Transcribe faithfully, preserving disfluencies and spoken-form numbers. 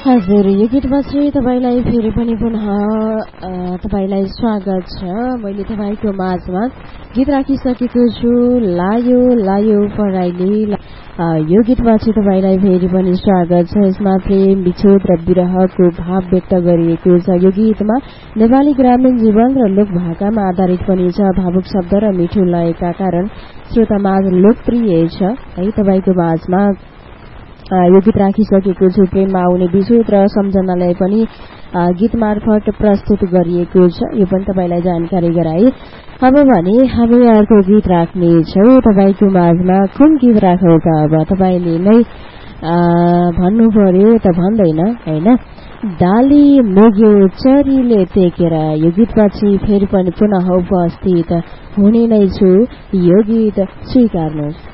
हजुर, यो गीतपछि तपाईँलाई फेरि पनि पुनः तपाईँलाई स्वागत छ। मैले तपाईँको माझमा गीत राखिसकेको छु, लायो लायो पराइले। यो गीतपछि तपाईँलाई फेरि पनि स्वागत छ। यसमा प्रेम, विच्छेद र विरहको भाव व्यक्त गरिएको छ। यो गीतमा नेपाली ग्रामीण जीवन र लोकभाकामा आधारित पनि छ। भावुक शब्द र मिठो लयका कारण श्रोतामाझ लोकप्रिय छ है। तपाईँको माझमा यो गीत राखिसकेको छु। प्रेममा आउने विच्छेद र सम्झनालाई पनि गीत मार्फत प्रस्तुत गरिएको छ। यो पनि तपाईँलाई जानकारी गराए। अब भने हामी अर्को गीत राख्नेछौँ तपाईँको माझमा। कुन गीत राखौँ त? अब तपाईँले नै भन्नु पर्यो त, भन्दैन होइन। डाली मुग्यो चरीले टेकेर, यो गीतपछि फेरि पनि पुनः उपस्थित हुने नै छु। यो गीत स्वीकार्नुहोस्।